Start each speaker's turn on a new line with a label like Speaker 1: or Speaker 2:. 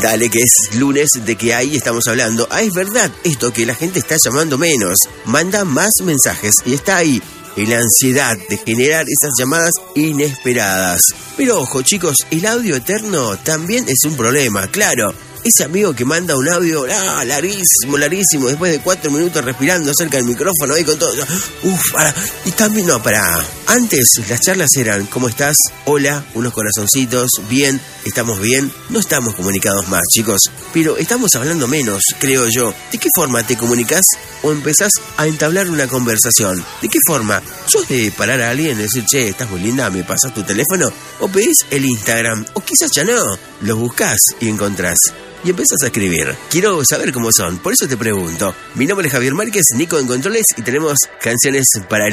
Speaker 1: Dale, que es lunes, de que ahí estamos hablando. Ah, es verdad esto, que la gente está llamando menos, manda más mensajes y está ahí en la ansiedad de generar esas llamadas inesperadas. Pero ojo, chicos, el audio eterno también es un problema, claro. Ese amigo que manda un audio larguísimo, después de 4 minutos respirando cerca del micrófono ahí con todo. Y también antes las charlas eran: ¿cómo estás? Hola, unos corazoncitos, bien, estamos bien. No estamos comunicados más, chicos, pero estamos hablando menos, creo yo. ¿De qué forma te comunicas o empezás a entablar una conversación? ¿De qué forma? ¿Sos de parar a alguien y decir, che, estás muy linda, me pasas tu teléfono? ¿O pedís el Instagram? O quizás ya no, los buscás y encontrás y empezás a escribir. Quiero saber cómo son, por eso te pregunto. Mi nombre es Javier Márquez, Nico en Controles, y tenemos canciones para